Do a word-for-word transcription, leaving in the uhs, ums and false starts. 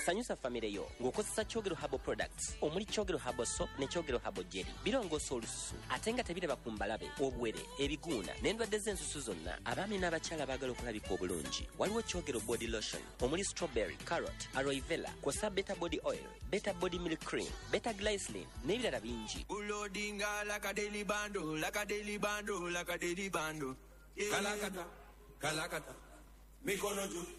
sanyusa famire yo ng'okozesa Kyogero Herbal Products omuli Kyogero Herbal Soap ne Kyogero Herbal Jelly. Birongoosa olususu ate nga tebiraba ku mbalabe, obuwere, ebiguuna n'endwadde z'ensusu zonna. Abaami n'abakyala baagala okulabika obulungi. Waliwo Kyogero Body Lotion omuli strawberry, carrot, aloe vera, kw'ossa Beta Body Oil, Beta Body Milk Cream, Beta Glycerin n'ebirala bingi. Ulodinga like a daily bando, like a daily bando, like a daily bando. Yeah. Kalakata, kalakata, mikono juu.